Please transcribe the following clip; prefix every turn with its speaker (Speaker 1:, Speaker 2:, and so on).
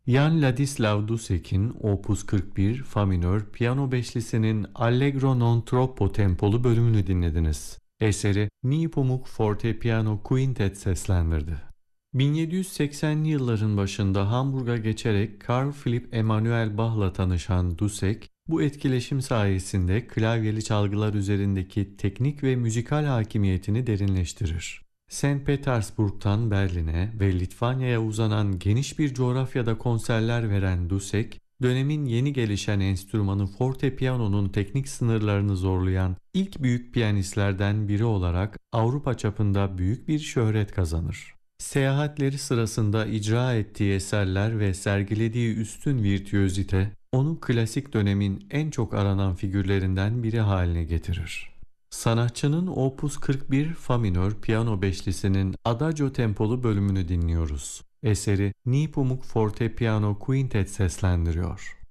Speaker 1: Jan Ladislav Dusek'in Opus 41 Fa minör piyano beşlisinin Allegro non troppo tempolu bölümünü dinlediniz. Eseri Nipomuk Forte Piano Quintet seslendirdi. 1780'li yılların başında Hamburg'a geçerek Carl Philipp Emanuel Bach'la tanışan Dussek, bu etkileşim sayesinde klavyeli çalgılar üzerindeki teknik ve müzikal hakimiyetini derinleştirir. St. Petersburg'dan Berlin'e ve Litvanya'ya uzanan geniş bir coğrafyada konserler veren Dussek, dönemin yeni gelişen enstrümanı forte piyanonun teknik sınırlarını zorlayan ilk büyük piyanistlerden biri olarak Avrupa çapında büyük bir şöhret kazanır. Seyahatleri sırasında icra ettiği eserler ve sergilediği üstün virtüözite, onu klasik dönemin en çok aranan figürlerinden biri haline getirir. Sanatçının Opus 41 Fa minör piyano beşlisinin Adagio tempolu bölümünü dinliyoruz. Eseri Nipomuk Forte Piano Quintet seslendiriyor.